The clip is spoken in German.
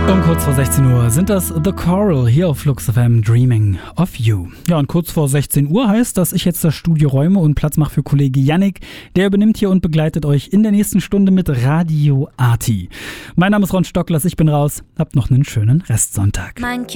Um kurz vor 16 Uhr sind das The Coral hier auf Flux FM Dreaming of You. Ja, und kurz vor 16 Uhr heißt, dass ich jetzt das Studio räume und Platz mache für Kollege Yannick. Der übernimmt hier und begleitet euch in der nächsten Stunde mit Radio Arti. Mein Name ist Ron Stocklers, ich bin raus. Habt noch einen schönen Restsonntag.